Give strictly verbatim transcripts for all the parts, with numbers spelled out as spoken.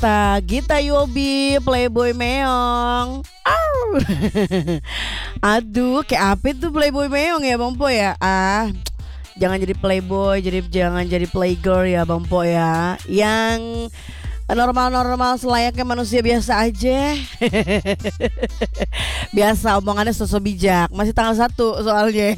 Jakarta, Gita Yobi, Playboy Meong. Au. Aduh, kayak apa itu Playboy Meong ya Bang Po ya? Ah, jangan jadi playboy, jadi jangan jadi playgirl ya Bang Po ya. Yang normal-normal selayaknya manusia biasa aja. Biasa omongannya sosok bijak. Masih tanggal satu soalnya.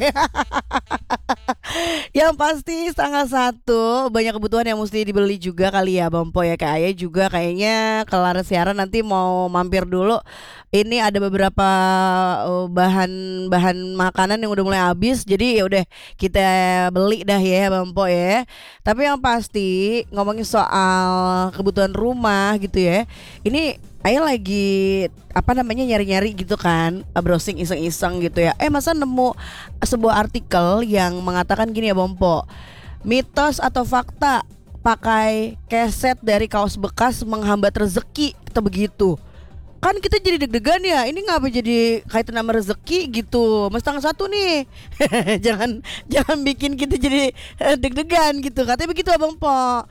Yang pasti tanggal satu banyak kebutuhan yang mesti dibeli juga kali ya Bang Po ya. Kayak Ayah juga kayaknya kelar siaran nanti mau mampir dulu. Ini ada beberapa uh, bahan-bahan makanan yang udah mulai habis. Jadi ya udah kita beli dah ya Bang Po ya. Tapi yang pasti ngomongin soal kebutuhan rumah gitu ya. Ini Ayah lagi apa namanya nyari-nyari gitu kan, browsing iseng-iseng gitu ya. Eh masa nemu sebuah artikel yang mengatakan gini ya Bang Po. Mitos atau fakta pakai keset dari kaos bekas menghambat rezeki atau begitu. Kan kita jadi deg-degan ya. Ini ngapa jadi kaitan sama rezeki gitu. Mas tanggal satu nih. Jangan jangan bikin kita jadi eh, deg-degan gitu. Katanya begitu Abang Po.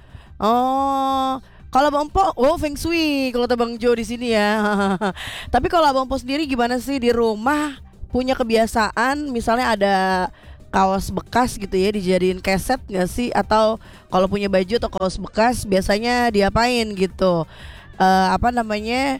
Oh, kalau Abang Po, oh Feng Shui kalau kata Bang Jo di sini ya. Tapi kalau Abang Po sendiri gimana sih di rumah punya kebiasaan misalnya ada kaos bekas gitu ya dijadiin keset nggak sih? Atau kalau punya baju atau kaos bekas biasanya diapain gitu? Eh, apa namanya?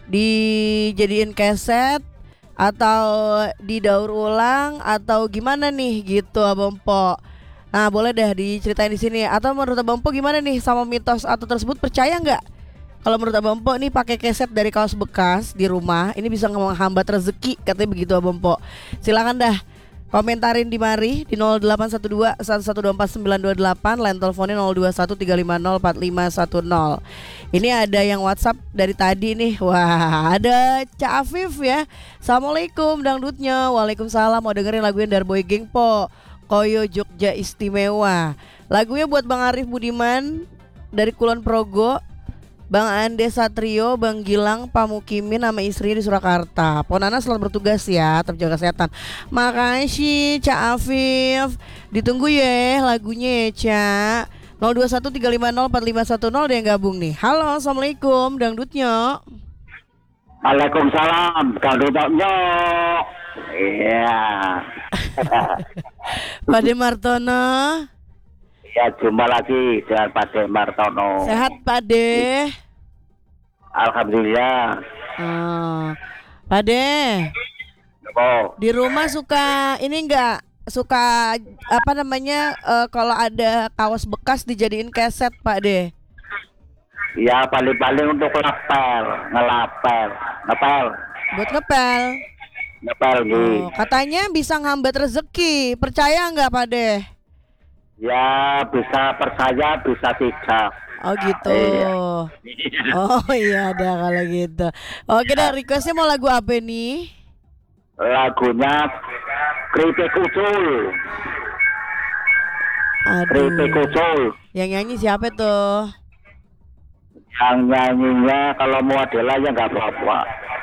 Dijadiin keset atau didaur ulang atau gimana nih gitu Abang Po. Nah boleh deh diceritain di sini. Atau menurut Abang Po gimana nih sama mitos atau tersebut, percaya nggak? Kalau menurut Abang Po nih pakai keset dari kaos bekas di rumah ini bisa menghambat rezeki katanya begitu Abang Po. Silakan dah komentarin di mari di nol delapan satu dua satu satu dua empat sembilan dua delapan, line teleponnya nol dua satu tiga lima nol empat lima satu nol. Ini ada yang WhatsApp dari tadi nih. Wah, ada Cak Afif ya. Assalamualaikum dangdutnya. Waalaikumsalam. Mau dengerin lagunya dari Boy Geng Po, Koyo Jogja Istimewa. Lagunya buat Bang Arif Budiman dari Kulon Progo, Bang Ande Satrio, Bang Gilang Pamukimin sama istri di Surakarta. Ponana selamat bertugas ya, tetap jaga kesehatan. Makasih Cak Afif. Ditunggu ya lagunya ya Cak. nol dua satu tiga lima nol empat lima satu nol ada yang gabung nih. Halo, Assalamualaikum dangdutnya. Waalaikumsalam dangdutnya. Iya. Pade Martono. Ya jumpa lagi dengan Pade Martono. Sehat Pade? Alhamdulillah. Oh. Pade. Oh. Di rumah suka ini enggak? Suka apa namanya uh, kalau ada kaos bekas dijadiin keset Pak De? Ya paling-paling untuk ngepel, ngelapel, ngepel. Buat ngepel. Ngepel nih. Oh, katanya bisa ngambat rezeki. Percaya nggak Pak De? Ya bisa percaya, bisa tidak. Oh gitu. Iya. Oh iya ada kalau gitu. Oke dah, requestnya mau lagu apa nih? Lagunya Keripik Ucul. Keripik Aduh. Ucul. Yang nyanyi siapa tuh? Yang nyanyinya kalau mau Adela ya nggak apa-apa.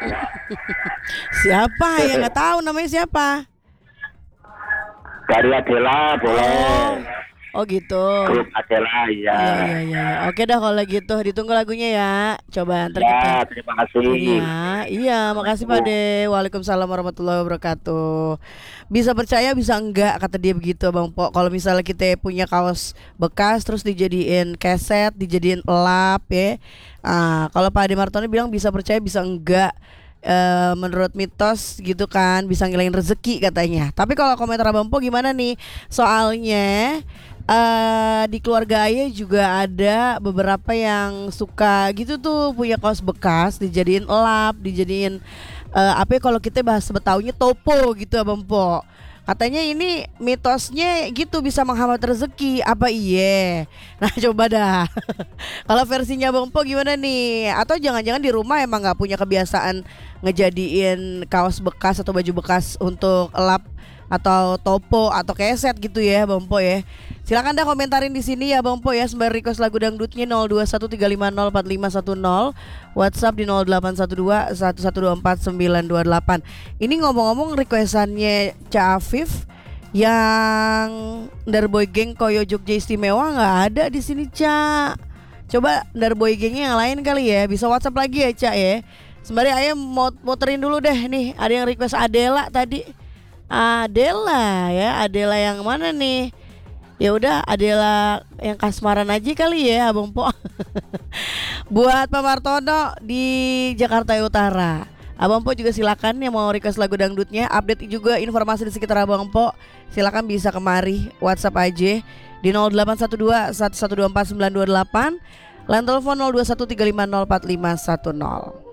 Siapa ya nggak tahu namanya siapa? Dari Adela boleh. Oh gitu. Grup Adela ya. Iya iya iya. Oke dah kalau gitu ditunggu lagunya ya. Coba ntar Ya, kita. terima kasih. Iya, iya, makasih Pak De. Waalaikumsalam warahmatullahi wabarakatuh. Bisa percaya bisa enggak kata dia begitu Bang Po. Kalau misalnya kita punya kaos bekas terus dijadiin keset, dijadiin lap ya. Ah, kalau Pak De Martoni bilang bisa percaya bisa enggak. E, menurut mitos gitu kan bisa ngilangin rezeki katanya. Tapi kalau komentar Bang Po gimana nih? Soalnya Uh, di keluarga Ayah juga ada beberapa yang suka gitu tuh punya kaos bekas dijadiin lap, dijadiin uh, apa ya kalau kita bahas Betawinya topo gitu Abang Po. Katanya ini mitosnya gitu bisa menghambat rezeki. Apa iye? Nah coba dah. Kalau versinya Bang Po gimana nih? Atau jangan-jangan di rumah emang gak punya kebiasaan ngejadiin kaos bekas atau baju bekas untuk lap atau topo atau keset gitu ya Bang Po ya. Silakan dah komentarin di sini ya Bang Po ya, sembari request lagu dangdutnya nol dua satu tiga lima nol empat lima satu nol, WhatsApp di nol delapan satu dua satu satu dua empat sembilan dua delapan. Ini ngomong-ngomong requestannya Cak Afif yang dari Boy Geng Koyo Jogja Istimewa nggak ada di sini Cak. Coba Darboy gengnya yang lain kali ya. Bisa WhatsApp lagi ya Cak ya. Sembari ayah mau muterin dulu deh nih. Ada yang request Adela tadi. Adela ya, Adela yang mana nih? Ya udah Adela yang kasmaran aja kali ya Abang Po. Buat Pak Martono di Jakarta Utara. Abang Po juga silakan yang mau request lagu dangdutnya, update juga informasi di sekitar Abang Po. Silakan bisa kemari WhatsApp aja di nol delapan satu dua satu satu dua empat sembilan dua delapan, line telepon nol dua satu tiga lima nol empat lima satu nol.